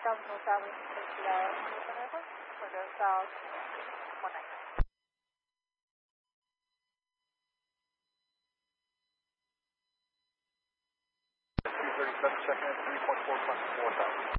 North Southwest Peninsula, over, window south, 199. 237, checking in 3.4 times 4,000.